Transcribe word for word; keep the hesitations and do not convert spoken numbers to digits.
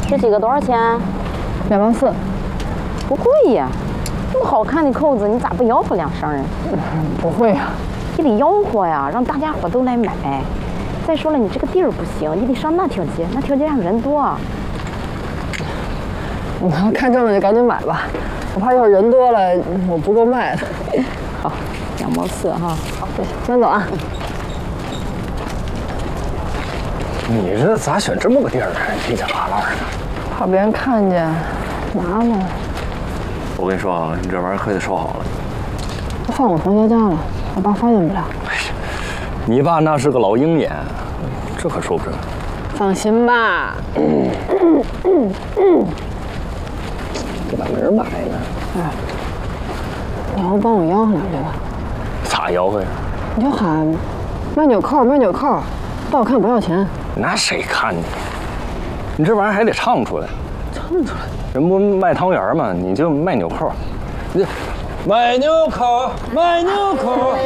这几个多少钱？ 两毛四。 不贵呀，这么好看的扣子，你咋不吆喝两声啊？ 不会呀， 你得吆喝呀，让大家伙都来买。再说了，你这个地儿不行，你得上那条街，那条街上人多。 你要看中了就赶紧买吧，我怕要是人多了我不够卖的。 好，两毛四哈。 好，先走啊。 你这咋选这么个地儿呢？地旯旯的， 怕别人看见，麻烦。 我跟你说啊，你这玩意儿可得收好了。 都放我同学家了，我爸发现不了。 哎呀，你爸那是个老鹰眼，这可说不准。 放心吧。嗯嗯嗯嗯。 这咋没人买呢？ 哎，你要不帮我吆喝两句吧？ 咋吆喝呀？ 你就喊卖纽扣，卖纽扣，不好看不要钱。 那谁看你？你这玩意儿还得唱出来。 唱出来。 人不卖汤圆吗？你就卖纽扣，你卖纽扣，卖纽扣，